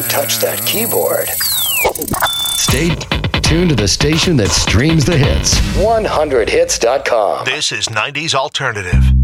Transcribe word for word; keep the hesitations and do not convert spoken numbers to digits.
Don't touch that keyboard. Stay tuned to the station that streams the hits. one hundred hits dot com. This is nineties Alternative.